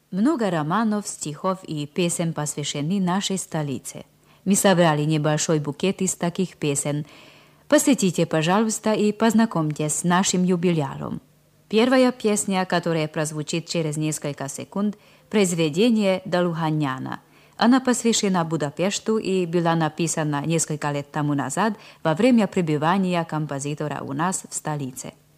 Много романов, стихов и песен посвящены нашей столице. Мы собрали небольшой букет из таких песен. Посетите, пожалуйста, и познакомьтесь с нашим юбиляром. Первая песня, которая прозвучит через несколько секунд, произведение Долуханяна. Она посвящена Будапешту и была написана несколько лет тому назад во время пребывания композитора у нас в столице.